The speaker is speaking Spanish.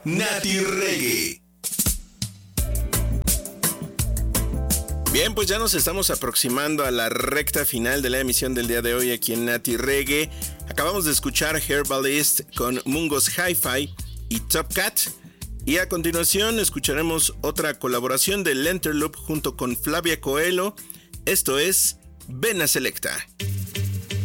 Nati Reggae. Bien, pues ya nos estamos aproximando a la recta final de la emisión del día de hoy aquí en Nati Reggae. Acabamos de escuchar Herbalist con Mungos Hi-Fi y Top Cat. Y a continuación escucharemos otra colaboración de Lenterloop junto con Flavia Coelho. Esto es Vena Selecta.